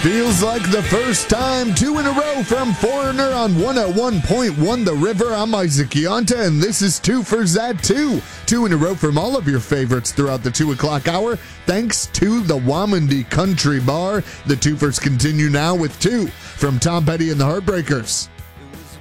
Feels like the first time, 2 in a row from Foreigner on 101.1 The River. I'm Isaac Yonta, and this is 2 for Zat 2. 2 in a row from all of your favorites throughout the 2 o'clock hour, thanks to the Wamandi Country Bar. The 2 fers continue now with 2 from Tom Petty and the Heartbreakers.